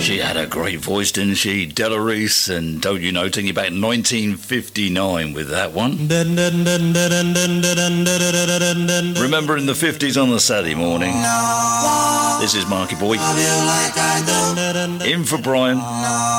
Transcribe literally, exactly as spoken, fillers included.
She had a great voice, didn't she? Della Reese, and don't you know, taking you back nineteen fifty-nine with that one. Remember in the fifties on the Saturday morning. This is Marky Boy. In for Brian.